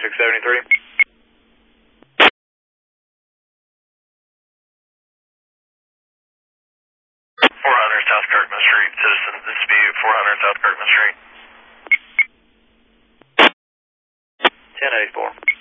673. 400 South Kirkman Street, citizen dispute, 400 South Kirkman Street. 1084.